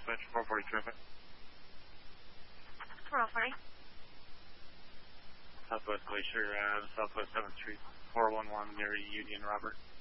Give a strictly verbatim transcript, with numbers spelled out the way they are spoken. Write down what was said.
dispatch, four forty traffic. four forty. Southwest Glacier, uh, Southwest seventh Street, four one one near Union, Robert.